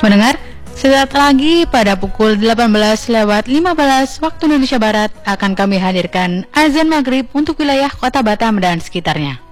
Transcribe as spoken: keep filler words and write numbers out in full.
Mendengar, sesaat lagi pada pukul delapan belas lewat lima belas waktu Indonesia Barat akan kami hadirkan azan maghrib untuk wilayah Kota Batam dan sekitarnya.